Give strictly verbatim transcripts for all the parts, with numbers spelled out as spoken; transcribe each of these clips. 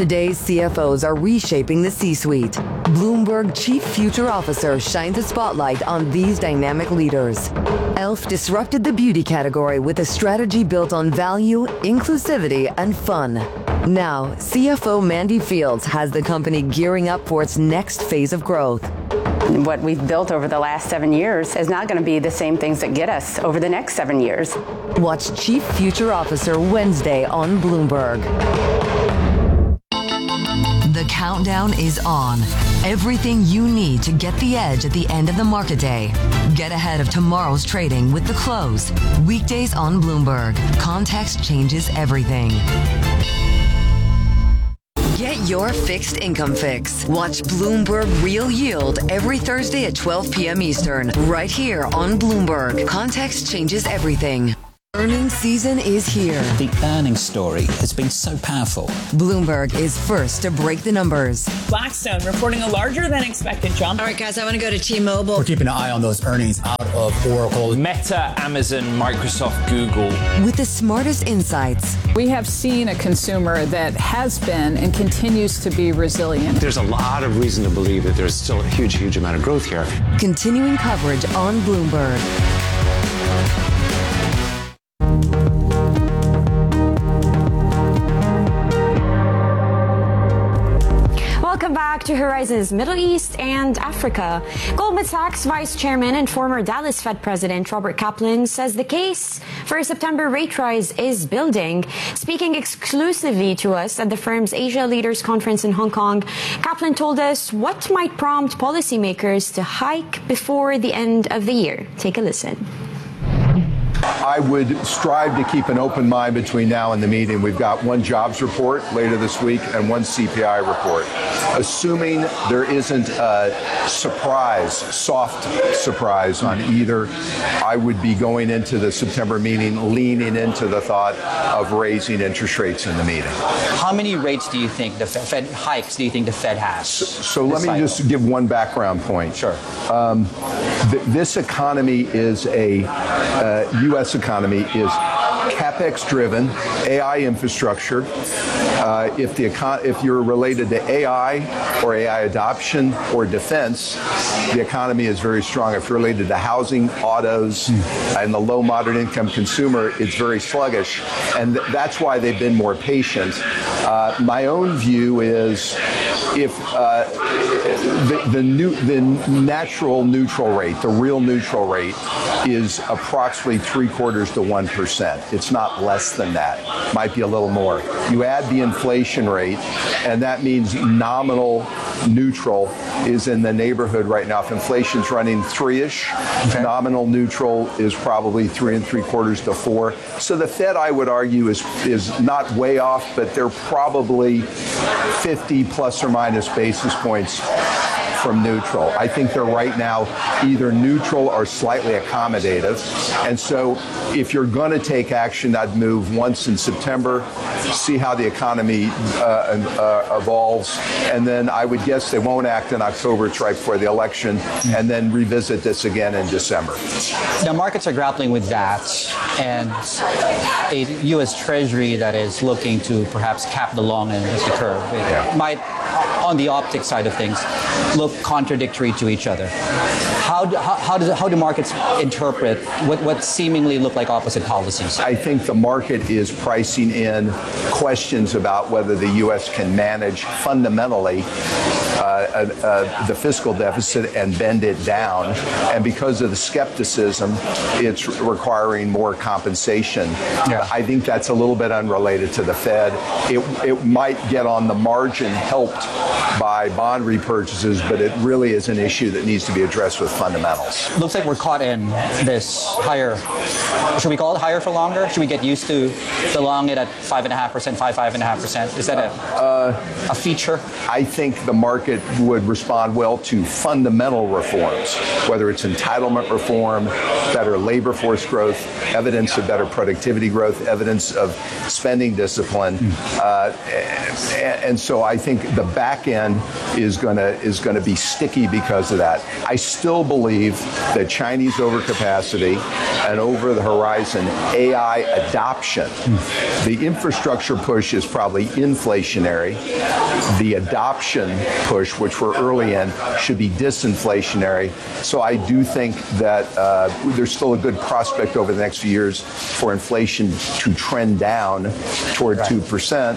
Today's C F Os are reshaping the C-suite. Bloomberg Chief Future Officer shines a spotlight on these dynamic leaders. E L F disrupted the beauty category with a strategy built on value, inclusivity, and fun. Now, C F O Mandy Fields has the company gearing up for its next phase of growth. What we've built over the last seven years is not going to be the same things that get us over the next seven years. Watch Chief Future Officer Wednesday on Bloomberg. The countdown is on. Everything you need to get the edge at the end of the market day. Get ahead of tomorrow's trading with The Close. Weekdays on Bloomberg. Context changes everything. Get your fixed income fix. Watch Bloomberg Real Yield every Thursday at twelve p.m. Eastern, right here on Bloomberg. Context changes everything. Earnings season is here. The earnings story has been so powerful. Bloomberg is first to break the numbers. Blackstone reporting a larger than expected jump. All right, guys, I want to go to T-Mobile. We're keeping an eye on those earnings out of Oracle. Meta, Amazon, Microsoft, Google. With the smartest insights. We have seen a consumer that has been and continues to be resilient. There's a lot of reason to believe that there's still a huge, huge amount of growth here. Continuing coverage on Bloomberg. Welcome back to Horizons Middle East and Africa. Goldman Sachs Vice Chairman and former Dallas Fed President Robert Kaplan says the case for a September rate rise is building. Speaking exclusively to us at the firm's Asia Leaders Conference in Hong Kong, Kaplan told us what might prompt policymakers to hike before the end of the year. Take a listen. I would strive to keep an open mind between now and the meeting. We've got one jobs report later this week and one C P I report. Assuming there isn't a surprise, soft surprise on either, I would be going into the September meeting leaning into the thought of raising interest rates in the meeting. How many rates do you think the Fed, Fed hikes do you think the Fed has? So, so let me cycle? just give one background point. Sure. Um, th- this economy is a uh, U S economy is CapEx driven, A I infrastructure. Uh, if the econ- if you're related to A I or A I adoption or defense, the economy is very strong. If you're related to housing, autos, mm. and the low moderate income consumer, it's very sluggish. And th- that's why they've been more patient. Uh, my own view is if uh, the, the, new, the natural neutral rate, the real neutral rate, is approximately three quarters to one percent. It's not less than that. Might be a little more. You add the inflation rate, and that means nominal neutral is in the neighborhood right now. If inflation's running three-ish, okay. Nominal neutral is probably three and three quarters to four. So the Fed, I would argue, is is not way off, but they're probably fifty plus or minus basis points from neutral. I think they're right now either neutral or slightly accommodative. And so if you're going to take action, I'd move once in September, see how the economy uh, uh, evolves, and then I would guess they won't act in October, it's right before the election, and then revisit this again in December. Now, markets are grappling with that, and a U S Treasury that is looking to perhaps cap the long end of the curve. It yeah. might, on the optics side of things, look contradictory to each other. How do, how, how, does, how do markets interpret what, what seemingly look like opposite policies? I think the market is pricing in questions about whether the U S can manage fundamentally uh, uh, uh, the fiscal deficit and bend it down. And because of the skepticism, it's requiring more compensation. Yeah. I think that's a little bit unrelated to the Fed. It, it might get on the margin helped by bond repurchases, but it really is an issue that needs to be addressed with fundamentals. Looks like we're caught in this higher, should we call it higher for longer? Should we get used to the long end at five and a half percent, five, five and a half percent? Is that a, uh, a feature? I think the market market would respond well to fundamental reforms, whether it's entitlement reform, better labor force growth, evidence of better productivity growth, evidence of spending discipline. Uh, and, and so I think the back end is going to is going to be sticky because of that. I still believe that Chinese overcapacity and over the horizon A I adoption, the infrastructure push is probably inflationary. The adoption push, which we're early in, should be disinflationary. So I do think that uh, there's still a good prospect over the next few years for inflation to trend down toward right. two percent.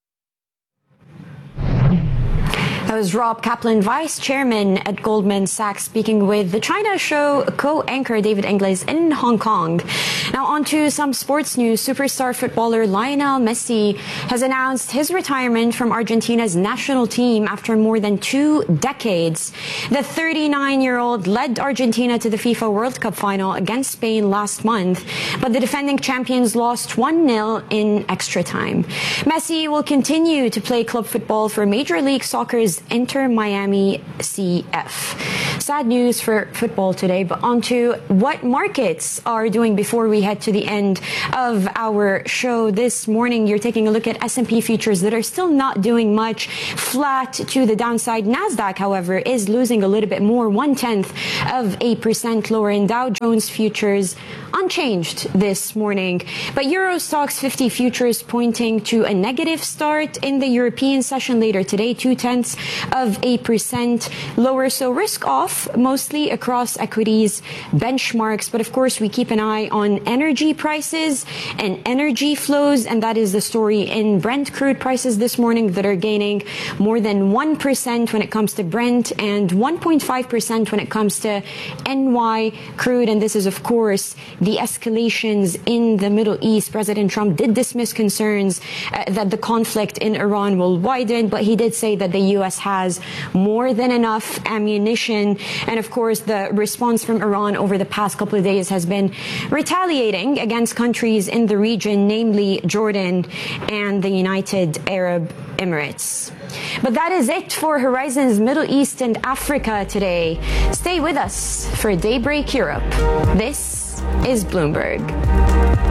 That was Rob Kaplan, Vice Chairman at Goldman Sachs, speaking with the China Show co-anchor David Ingles in Hong Kong. Now on to some sports news. Superstar footballer Lionel Messi has announced his retirement from Argentina's national team after more than two decades. The thirty-nine-year-old led Argentina to the FIFA World Cup final against Spain last month, but the defending champions lost one nil in extra time. Messi will continue to play club football for Major League Soccer's Inter Miami C F. Sad news for football today, but on to what markets are doing before we head to the end of our show this morning. You're taking a look at S and P futures that are still not doing much, flat to the downside. NASDAQ, however, is losing a little bit more, one-tenth of a percent lower, in Dow Jones futures unchanged this morning. But Euro Stoxx fifty futures pointing to a negative start in the European session later today, two-tenths of a percent lower. So risk off mostly across equities benchmarks. But of course, we keep an eye on energy prices and energy flows. And that is the story in Brent crude prices this morning that are gaining more than one percent when it comes to Brent and one point five percent when it comes to N Y crude. And this is, of course, the escalations in the Middle East. President Trump did dismiss concerns uh, that the conflict in Iran will widen, but he did say that the U S has more than enough ammunition. And of course, the response from Iran over the past couple of days has been retaliating against countries in the region, namely Jordan and the United Arab Emirates. But that is it for Horizons Middle East and Africa today. Stay with us for Daybreak Europe. This is Bloomberg.